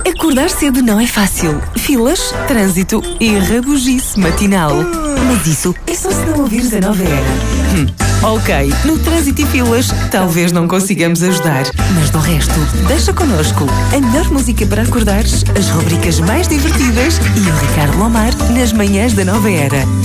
Acordar cedo não é fácil. Filas, trânsito e rabugice matinal. Mas isso é só se não ouvires a Nova Era. Ok, no trânsito e filas, talvez não consigamos ajudar. Mas do resto, deixa connosco a melhor música para acordares, as rubricas mais divertidas e o Ricardo Lomar nas manhãs da Nova Era.